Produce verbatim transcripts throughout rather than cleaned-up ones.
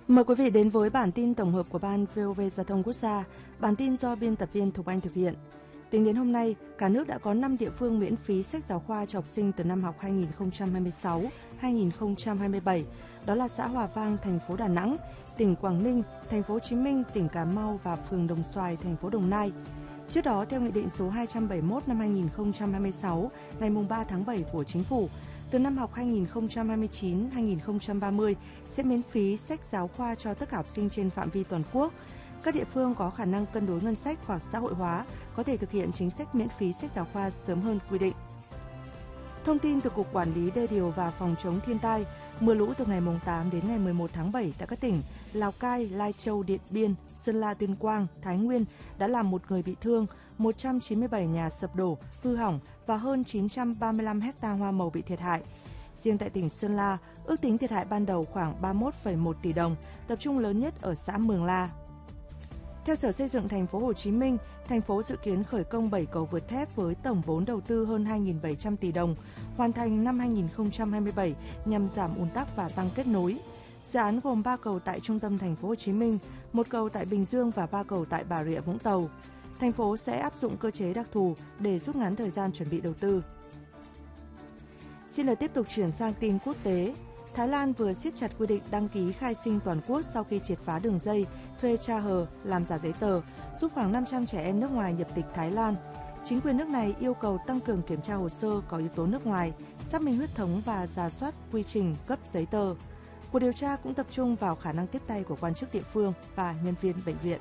Mời quý vị đến với bản tin tổng hợp của Ban vê o vê Giao thông Quốc gia. Bản tin do biên tập viên Thục Anh thực hiện. Tính đến hôm nay, cả nước đã có năm địa phương miễn phí sách giáo khoa cho học sinh từ năm học hai nghìn không trăm hai mươi sáu đến hai nghìn không trăm hai mươi bảy. Đó là xã Hòa Vang, thành phố Đà Nẵng, tỉnh Quảng Ninh, thành phố Hồ Chí Minh, tỉnh Cà Mau và phường Đồng Xoài, thành phố Đồng Nai. Trước đó, theo Nghị định số hai trăm bảy mươi mốt năm hai nghìn không trăm hai mươi sáu, ngày ba tháng bảy của Chính phủ, từ năm học hai nghìn không trăm hai mươi chín đến hai nghìn không trăm ba mươi sẽ miễn phí sách giáo khoa cho tất cả học sinh trên phạm vi toàn quốc. Các địa phương có khả năng cân đối ngân sách hoặc xã hội hóa có thể thực hiện chính sách miễn phí sách giáo khoa sớm hơn quy định. Thông tin từ Cục Quản lý Đê điều và Phòng chống thiên tai, mưa lũ từ ngày tám đến ngày mười một tháng bảy tại các tỉnh Lào Cai, Lai Châu, Điện Biên, Sơn La, Tuyên Quang, Thái Nguyên đã làm một người bị thương, một trăm chín mươi bảy nhà sập đổ, hư hỏng và hơn chín trăm ba mươi lăm héc ta hoa màu bị thiệt hại. Riêng tại tỉnh Sơn La, ước tính thiệt hại ban đầu khoảng ba mươi mốt phẩy một tỷ đồng, tập trung lớn nhất ở xã Mường La. Theo Sở Xây dựng thành phố Hồ Chí Minh, thành phố dự kiến khởi công bảy cầu vượt thép với tổng vốn đầu tư hơn hai nghìn bảy trăm tỷ đồng, hoàn thành năm hai nghìn không trăm hai mươi bảy nhằm giảm ùn tắc và tăng kết nối. Dự án gồm ba cầu tại trung tâm thành phố Hồ Chí Minh, một cầu tại Bình Dương và ba cầu tại Bà Rịa Vũng Tàu. Thành phố sẽ áp dụng cơ chế đặc thù để rút ngắn thời gian chuẩn bị đầu tư. Xin được tiếp tục chuyển sang tin quốc tế. Thái Lan vừa siết chặt quy định đăng ký khai sinh toàn quốc sau khi triệt phá đường dây thuê cha hờ làm giả giấy tờ, giúp khoảng năm trăm trẻ em nước ngoài nhập tịch Thái Lan. Chính quyền nước này yêu cầu tăng cường kiểm tra hồ sơ có yếu tố nước ngoài, xác minh huyết thống và rà soát quy trình cấp giấy tờ. Cuộc điều tra cũng tập trung vào khả năng tiếp tay của quan chức địa phương và nhân viên bệnh viện.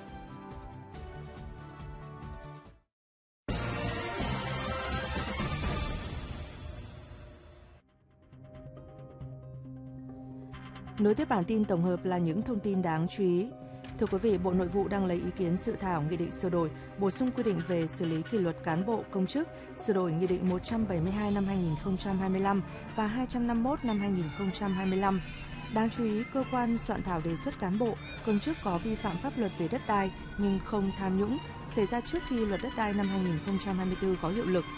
Nối tiếp bản tin tổng hợp là những thông tin đáng chú ý. Thưa quý vị, Bộ Nội vụ đang lấy ý kiến dự thảo Nghị định sửa đổi, bổ sung quy định về xử lý kỷ luật cán bộ công chức, sửa đổi Nghị định một trăm bảy mươi hai năm hai nghìn không trăm hai mươi lăm và hai trăm năm mươi mốt năm hai nghìn không trăm hai mươi lăm. Đáng chú ý, cơ quan soạn thảo đề xuất cán bộ, công chức có vi phạm pháp luật về đất đai nhưng không tham nhũng xảy ra trước khi luật đất đai năm hai nghìn không trăm hai mươi tư có hiệu lực